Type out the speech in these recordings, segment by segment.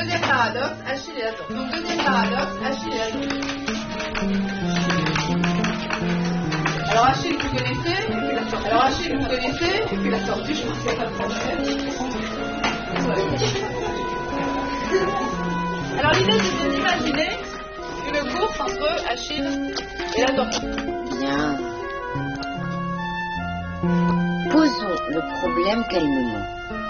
deuxième paradoxe, Achille et la tortue. Donc deuxième paradoxe, Achille et la tortue. Alors Achille, vous connaissez, et puis la tortue. Alors Achille, vous connaissez, et puis la tortue, je pense qu'il n'y a pas de problème. Alors l'idée, c'est d'imaginer une course entre Achille et la tortue. Bien. Posons le problème calmement.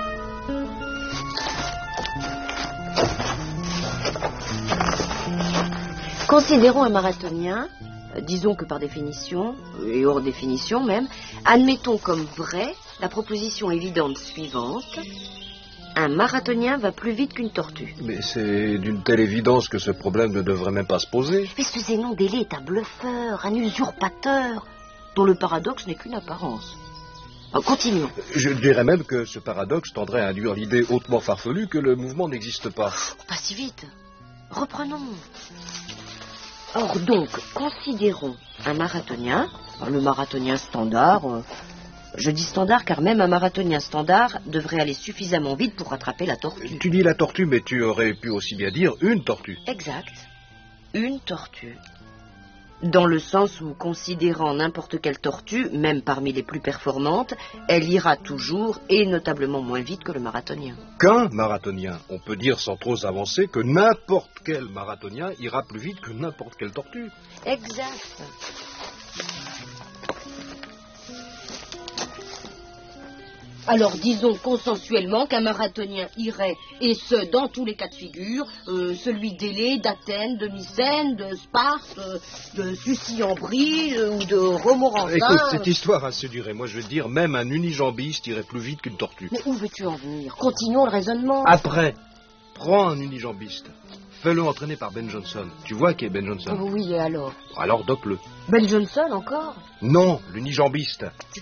Considérons un marathonien, disons que par définition, et hors définition même, admettons comme vraie la proposition évidente suivante. Un marathonien va plus vite qu'une tortue. Mais c'est d'une telle évidence que ce problème ne devrait même pas se poser. Mais ce Zénon d'Élée est un bluffeur, un usurpateur, dont le paradoxe n'est qu'une apparence. Continuons. Je dirais même que ce paradoxe tendrait à induire l'idée hautement farfelue que le mouvement n'existe pas. Pas si vite. Reprenons. Or donc, considérons un marathonien, le marathonien standard. Je dis standard car même un marathonien standard devrait aller suffisamment vite pour rattraper la tortue. Tu dis la tortue, mais tu aurais pu aussi bien dire une tortue. Exact. Une tortue. Dans le sens où, considérant n'importe quelle tortue, même parmi les plus performantes, elle ira toujours et notablement moins vite que le marathonien. Qu'un marathonien, on peut dire sans trop s'avancer que n'importe quel marathonien ira plus vite que n'importe quelle tortue. Exact. Alors disons consensuellement qu'un marathonien irait, et ce dans tous les cas de figure, celui d'Élée, d'Athènes, de Mycène, de Sparte, de Sucy-en-Brie ou de Romorantin. Écoute, cette histoire a se durer. Moi je veux dire, même un unijambiste irait plus vite qu'une tortue. Mais où veux-tu en venir? Continuons le raisonnement. Après, prends un unijambiste. Fais-le entraîner par Ben Johnson. Tu vois qui est Ben Johnson? Oui, et alors? Alors dope-le. Ben Johnson encore? Non, l'unijambiste.